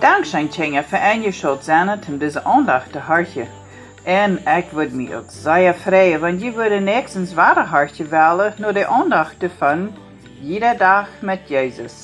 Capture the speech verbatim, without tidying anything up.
Dankzij Tjenja voor je schuld zijn om deze aandacht te hartje. En ik würde mich ook zeer freuen, want je würde nächstens ware hartje wählen, nur de aandacht ervan, jeder Tag mit Jesus.